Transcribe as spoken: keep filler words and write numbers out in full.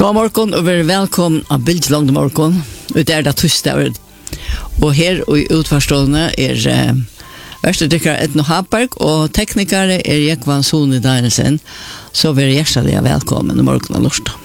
God morgon och välkommen av Bildlång morgon. Det är det tisdag. Och här i utfarstående är eh, värstedykkare Edno Haberg och teknikere är Jekvan Sone Danielsen. Så vi är hjärtligt välkommen i morgon och lördag.